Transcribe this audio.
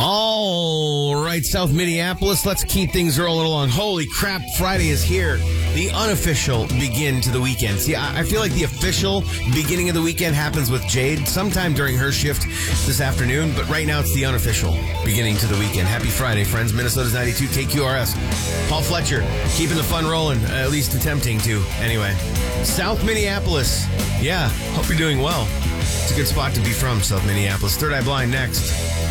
All right, South Minneapolis, let's keep things rolling along. Holy crap, Friday is here. The unofficial begin to the weekend. See, I feel like the official beginning of the weekend happens with Jade sometime during her shift this afternoon, but right now it's the unofficial beginning to the weekend. Happy Friday, friends. Minnesota's 92 KQRS. Paul Fletcher, keeping the fun rolling, at least attempting to. Anyway, South Minneapolis. Yeah, hope you're doing well. It's a good spot to be from, South Minneapolis. Third Eye Blind next.